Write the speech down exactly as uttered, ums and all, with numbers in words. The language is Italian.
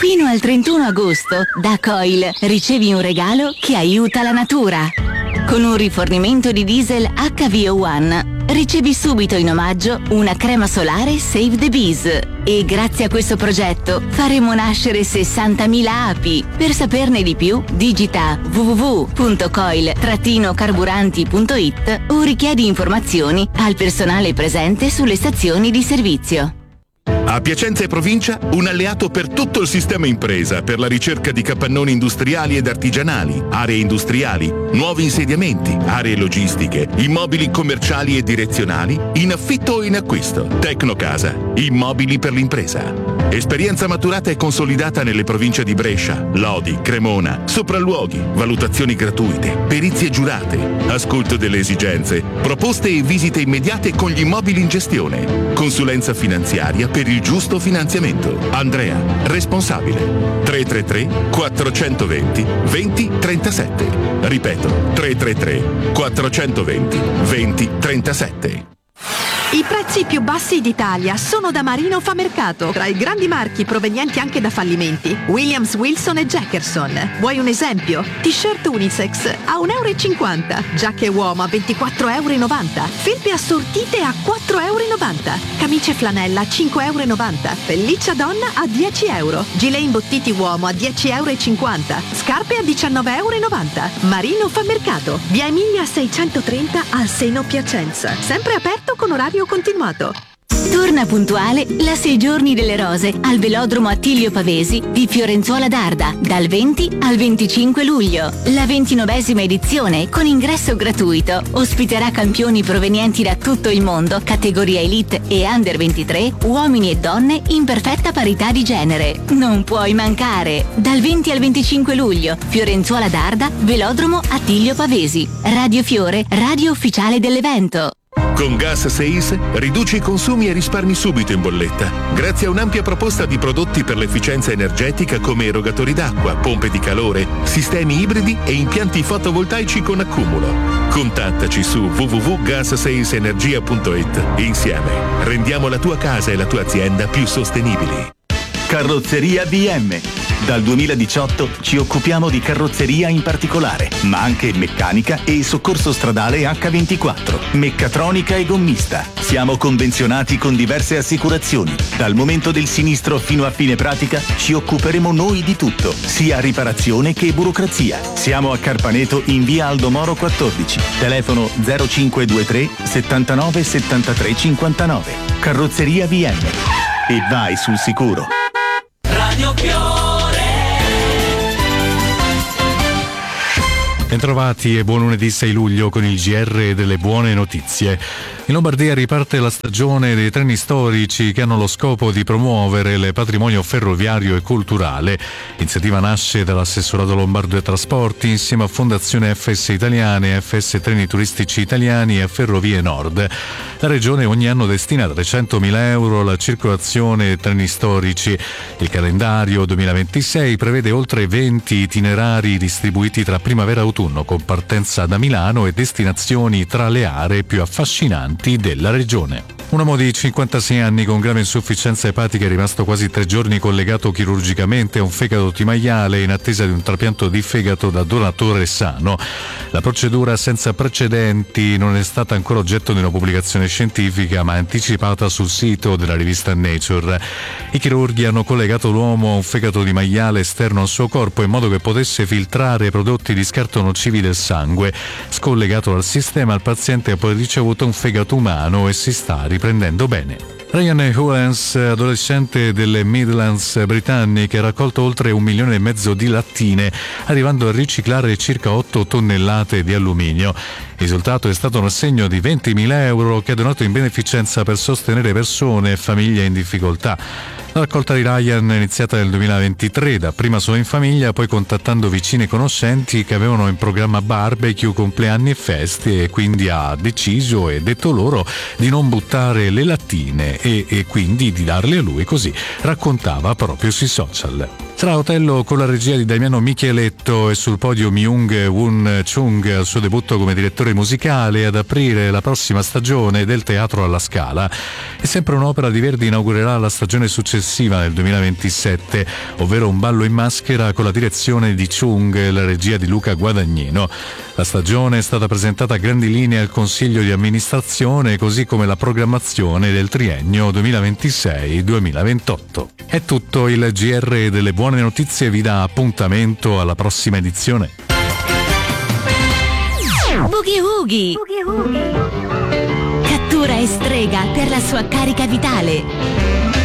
Fino al trentuno agosto, da Coil ricevi un regalo che aiuta la natura. Con un rifornimento di diesel H V O uno ricevi subito in omaggio una crema solare Save the Bees. E grazie a questo progetto faremo nascere sessantamila api. Per saperne di più, digita w w w punto coil carburanti punto i t o richiedi informazioni al personale presente sulle stazioni di servizio. A Piacenza e provincia, un alleato per tutto il sistema impresa per la ricerca di capannoni industriali ed artigianali, aree industriali, nuovi insediamenti, aree logistiche, immobili commerciali e direzionali, in affitto o in acquisto. Tecnocasa, immobili per l'impresa. Esperienza maturata e consolidata nelle province di Brescia, Lodi, Cremona, sopralluoghi, valutazioni gratuite, perizie giurate, ascolto delle esigenze, proposte e visite immediate con gli immobili in gestione, consulenza finanziaria per il giusto finanziamento. Andrea, responsabile. tre tre tre quattro due zero venti trentasette. Ripeto, tre tre tre quattro due zero venti trentasette. I prezzi più bassi d'Italia sono da Marino Fa Mercato, tra i grandi marchi provenienti anche da fallimenti, Williams, Wilson e Jackerson. Vuoi un esempio? T-shirt unisex a un euro e cinquanta, giacche uomo a ventiquattro e novanta euro, felpe assortite a quattro e novanta euro, camicie flanella a cinque e novanta euro, pelliccia donna a dieci euro, gilet imbottiti uomo a dieci e cinquanta euro, scarpe a diciannove e novanta euro. Marino Fa Mercato, via Emilia seicentotrenta al Seno Piacenza, sempre aperto con orario continuato. Torna puntuale la Sei Giorni delle Rose al Velodromo Attilio Pavesi di Fiorenzuola d'Arda dal venti al venticinque luglio. La ventinovesima edizione con ingresso gratuito ospiterà campioni provenienti da tutto il mondo, categoria Elite e Under ventitré, uomini e donne in perfetta parità di genere. Non puoi mancare! Dal venti al venticinque luglio, Fiorenzuola d'Arda, Velodromo Attilio Pavesi. Radio Fiore, radio ufficiale dell'evento. Con Gas sei riduci i consumi e risparmi subito in bolletta, grazie a un'ampia proposta di prodotti per l'efficienza energetica come erogatori d'acqua, pompe di calore, sistemi ibridi e impianti fotovoltaici con accumulo. Contattaci su w w w punto gas sei energia punto i t e insieme rendiamo la tua casa e la tua azienda più sostenibili. Carrozzeria B M. Dal duemiladiciotto ci occupiamo di carrozzeria in particolare, ma anche meccanica e soccorso stradale acca ventiquattro, meccatronica e gommista. Siamo convenzionati con diverse assicurazioni. Dal momento del sinistro fino a fine pratica ci occuperemo noi di tutto, sia riparazione che burocrazia. Siamo a Carpaneto in via Aldo Moro quattordici, telefono zero cinque due tre settantanove settantatré cinquantanove. Carrozzeria B M. E vai sul sicuro. Radio Fiore. Bentrovati e buon lunedì sei luglio con il G R delle buone notizie. In Lombardia riparte la stagione dei treni storici che hanno lo scopo di promuovere il patrimonio ferroviario e culturale. L'iniziativa nasce dall'assessorato lombardo ai trasporti insieme a Fondazione F S Italiane, F S Treni Turistici Italiani e Ferrovie Nord. La regione ogni anno destina trecentomila euro alla circolazione dei treni storici. Il calendario duemilaventisei prevede oltre venti itinerari distribuiti tra primavera e autunno con partenza da Milano e destinazioni tra le aree più affascinanti della regione. Un uomo di cinquantasei anni con grave insufficienza epatica è rimasto quasi tre giorni collegato chirurgicamente a un fegato timaiale in attesa di un trapianto di fegato da donatore sano. La procedura senza precedenti non è stata ancora oggetto di una pubblicazione scientifica, ma anticipata sul sito della rivista Nature. I chirurghi hanno collegato l'uomo a un fegato di maiale esterno al suo corpo in modo che potesse filtrare prodotti di scarto nocivi del sangue. Scollegato dal sistema, il paziente ha poi ricevuto un fegato umano e si sta riprendendo bene. Ryan Hewlands, adolescente delle Midlands britanniche, ha raccolto oltre un milione e mezzo di lattine, arrivando a riciclare circa otto tonnellate di alluminio. Il risultato è stato un assegno di ventimila euro che ha donato in beneficenza per sostenere persone e famiglie in difficoltà. La raccolta di Ryan è iniziata nel duemilaventitré, dapprima solo in famiglia, poi contattando vicini e conoscenti che avevano in programma barbecue, compleanni e feste, e quindi ha deciso e detto loro di non buttare le lattine e, e quindi di darle a lui, così raccontava proprio sui social. Sarà Otello con la regia di Damiano Micheletto e sul podio Myung Won Chung al suo debutto come direttore musicale ad aprire la prossima stagione del Teatro alla Scala. E sempre un'opera di Verdi inaugurerà la stagione successiva nel duemilaventisette, ovvero Un ballo in maschera con la direzione di Chung e la regia di Luca Guadagnino. La stagione è stata presentata a grandi linee al Consiglio di amministrazione, così come la programmazione del triennio duemilaventisei duemilaventotto. È tutto, il G R delle buone notizie vi dà appuntamento alla prossima edizione. Boogie Woogie. Cattura e strega per la sua carica vitale.